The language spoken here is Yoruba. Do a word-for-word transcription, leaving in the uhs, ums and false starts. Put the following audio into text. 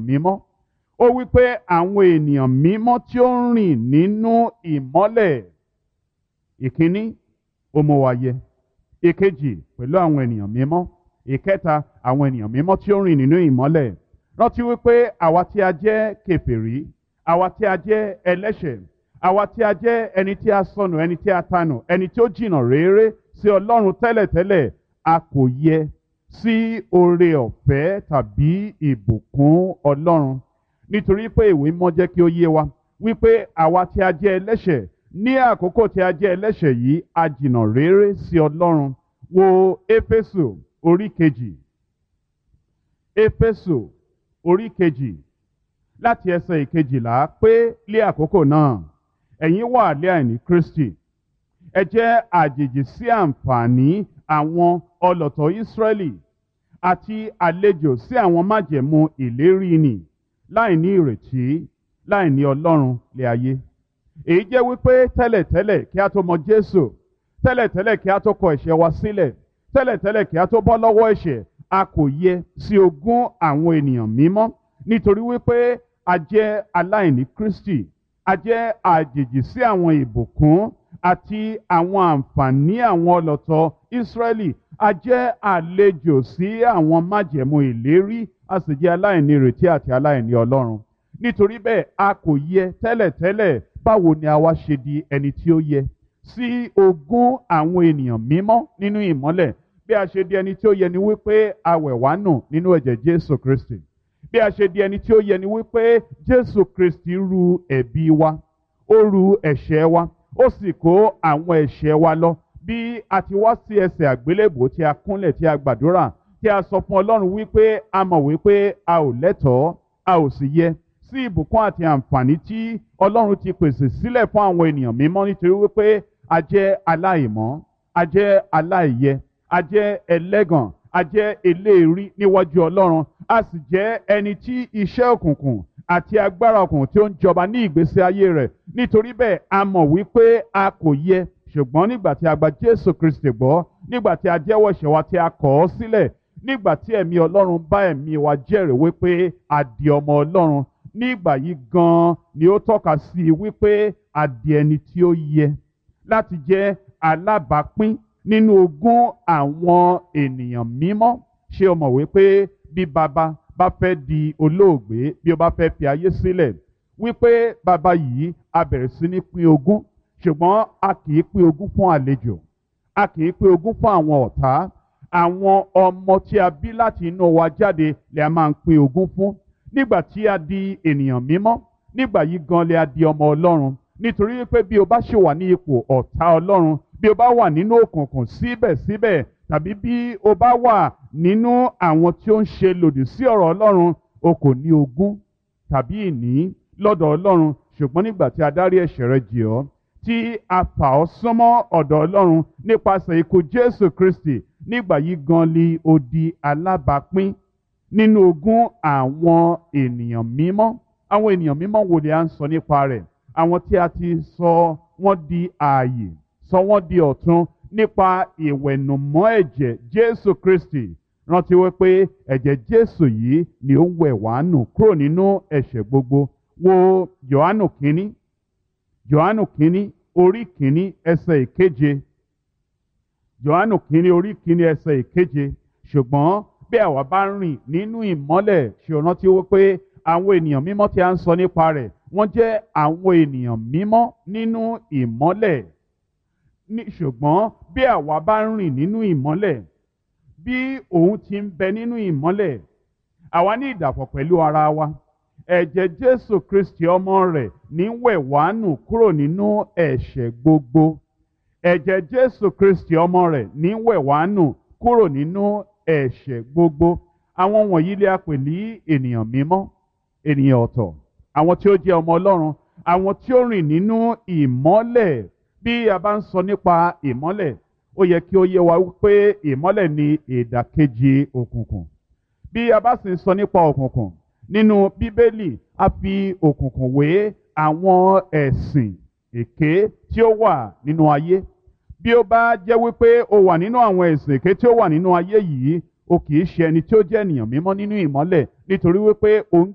mímọ́. Ó wí pé àwọn ènìyàn mímọ́ tí ó ń rìn nínú ìmọ́lẹ̀. Ìkíní, ó mú wa yẹ. Ìkejì, pẹ̀lú àwọn ènìyàn mímọ́. Ìkẹta, àwọn ènìyàn mímọ́ tí ó ń rìn nínú ìmọ́lẹ̀. Rántí wípé àwa tí a jẹ́ kèfèrí, àwa tí a jẹ́ ẹlẹ́ṣẹ̀, àwa tí a jẹ́ ẹni tí a sọnù, ẹni tí a tanù, ẹni tí ó jìnnà réré sí Ọlọ́run tẹ́lẹ̀tẹ́lẹ̀, a kò yẹ sí oore ọ̀fẹ́ tàbí ìbùkún Ọlọ́run. Nítorí pé ìwé mímọ́ jẹ́ kí ó yé wa wípé àwa tí a jẹ́ ẹlẹ́ṣẹ̀, ní àkókò tí a jẹ́ ẹlẹ́ṣẹ̀ yìí, a jìnnà réré sí Ọlọ́run. Wo Éfésù orí kejì. Éfésù orí kejì láti ẹsẹ̀ ìkejìlá pé lé àkókò náà ẹ̀yin wà lé àìní Kristi. Ẹ jẹ́ àjèjì sí àǹfààní àwọn ọlọ̀tọ̀ Ísírẹ́lì àti àlejò sí àwọn májẹ̀mú ìlérí nì, láì ní ìrètí, láì ní Ọlọ́run lé ayé. Èyí jẹ́ wípé tẹ́lẹ̀tẹ́lẹ̀ kí a tó mọ Jésù, tẹ́lẹ̀tẹ́lẹ̀ kí a tó kọ ẹ̀ṣẹ̀ wa sílẹ̀, tẹ́lẹ̀tẹ́lẹ̀ kí a tó bọ́ lọ́wọ́ ẹ̀ṣẹ̀, a kò yẹ sí ogún àwọn ènìyàn mímọ́, nítorí wípé a jẹ́ aláìní Kristi, a jẹ́ àjèjì sí àwọn ìbùkún àti àwọn àǹfààní àwọn ọlọ̀tọ̀ Ísírẹ́lì, a jẹ́ àlejò sí àwọn májẹ̀mú ìlérí, a sì jẹ́ aláìní ìrètí àti aláìní Ọlọ́run. Nítorí bẹ́ẹ̀ a kò yẹ tẹ́lẹ̀tẹ́lẹ̀. Báwo ni a wá ṣe di ẹni tí ó yẹ sí ogún àwọn ènìyàn mímọ́ nínú ìmọ́lẹ̀? Bí a ṣe di ẹni tí ó yẹ ni wípé a wẹ̀ wá nù nínú ẹ̀jẹ̀ Jésù Kristi. Bí a ṣe di ẹni tí ó yẹ ni wípé Jésù Kristi ru ẹ̀bi wa, ó ru ẹ̀ṣẹ̀ wa, ó sì kó àwọn ẹ̀ṣẹ̀ wa lọ. Bí a ti wá sí ẹsẹ̀ àgbélébùú tí a kúnlẹ̀ tí a gbàdúrà, tí a sọ fún Ọlọ́run wípé a mọ̀ wípé a ò lẹ́tọ̀ọ́, a ò sì yẹ sí ìbùkún àti àǹfààní tí Ọlọ́run ti pèsè sílẹ̀ fún àwọn ènìyàn mímọ́, nítorí wípé a jẹ́ aláìmọ́, a jẹ́ aláìyẹ, a jẹ́ ẹlẹ́gàn, a jẹ́ eléèrí níwájú Ọlọ́run, a sì jẹ́ ẹni tí iṣẹ́ òkùnkùn àti agbára òkùnkùn tí ó ń jọba ní ìgbésí ayé rẹ̀. Nítorí bẹ́ẹ̀ a mọ̀ wípé a kò yẹ, ṣùgbọ́n nígbà tí a gba Jésù Kristi gbọ́, nígbà tí a jẹ́wọ́ ẹ̀ṣẹ̀ wa tí a kọ̀ ọ́ sílẹ̀, nígbà tí ẹ̀mí Ọlọ́run bá ẹ̀mí wa jẹ́rìí wípé a di ọmọ Ọlọ́run, nígbà yìí gan-an ni ó tọ́ka sí i wípé a di ẹni tí ó yẹ láti jẹ́ alábàápín nínú ogún àwọn ènìyàn mímọ́. Ṣé o mọ̀ wípé bí bàbá bá fẹ́ di olóògbé, bí ó bá fẹ́ fi ayé sílẹ̀, wípé bàbá yìí a bẹ̀rẹ̀ sí ní pín ogún, ṣùgbọ́n a kì í pín ogún fún àlejò, a kì í pín ogún fún àwọn ọ̀tá. Àwọn ọmọ tí a bí láti inú wa jáde lè a máa ń pín ogún fún. Nígbà tí a di ènìyàn mímọ́, nígbà yìí gan lè a di ọmọ Ọlọ́run. Nítorí wípé bí o bá ṣì wà ní ipò ọ̀tá Ọlọ́run, bí o bá wà nínú òkùnkùn síbẹ̀síbẹ̀, tàbí bí o bá wà nínú àwọn tí ó ń ṣe lòdì sí ọ̀rọ̀ Ọlọ́run, o kò ní ogún tàbí ìní lọ́dọ̀ Ọlọ́run. Ṣùgbọ́n nígbà tí a dárí ẹ̀ṣẹ̀ rẹ jì ọ́, tí a fà ọ́ súnmọ́ ọ̀dọ̀ Ọlọ́run nípasẹ̀ ikú Jésù Kristi, nígbà yìí gan ni o di alábàápín nínú ogún àwọn ènìyàn mímọ́. Àwọn ènìyàn mímọ́ wo ni a ń sọ nípa rẹ̀? Àwọn tí a ti sọ wọ́n di ààyè, sọ wọ́n di ọ̀tun nípa ìwẹ̀nùmọ́ ẹ̀jẹ̀ Jésù Kristi. Rántí wípé ẹ̀jẹ̀ Jésù yìí ni ó ń wẹ̀ wá nù kúrò nínú ẹ̀ṣẹ̀ gbogbo. Wo Jòhánù kínní, Jòhánù kínní orí kínní ẹsẹ̀ ìkeje. Jòhánù kínní orí kínní ẹsẹ̀ ìkeje. Ṣùgbọ́n bí àwa bá rìn nínú ìmọ́lẹ̀, ṣe o rántí wípé àwọn ènìyàn mímọ́ tí a ń sọ nípa rẹ̀, wọ́n jẹ́ àwọn ènìyàn mímọ́ nínú ìmọ́lẹ̀. Ní ṣùgbọ́n bí àwa bá rìn nínú ìmọ́lẹ̀, bí òun ti ń bẹ nínú ìmọ́lẹ̀, àwa ní ìdàpọ̀ pẹ̀lú ara wa. Ẹ̀jẹ̀ Jésù Kristi ọmọ rẹ̀ ní wẹ̀ wá nù kúrò nínú ẹ̀ṣẹ̀ gbogbo. Ẹ̀jẹ̀ Jésù Kristi ọmọ rẹ̀ ní wẹ̀ wá nù kúrò nínú ẹ̀ṣẹ̀ gbogbo. Àwọn wọ̀nyí lè a pè ní ènìyàn mímọ́, ènìyàn ọ̀tọ̀, àwọn tí ó jẹ́ ọmọ Ọlọ́run, àwọn tí ó rìn nínú ìmọ́lẹ̀. Bí a bá ń sọ nípa ìmọ́lẹ̀, ó yẹ kí ó yé wa wípé ìmọ́lẹ̀ ni ìdàkejì òkùnkùn. Bí a bá sì ń sọ nípa òkùnkùn, nínú Bíbélì a fi òkùnkùn wé àwọn ẹ̀sìn èké tí ó wà nínú ayé. Bí ó bá jẹ́ wípé o wà nínú àwọn ẹ̀sìn èké tí ó wà nínú ayé yìí, o kì í ṣe ẹni tí ó jẹ́ ènìyàn mímọ́ nínú ìmọ́lẹ̀, nítorí wípé o ń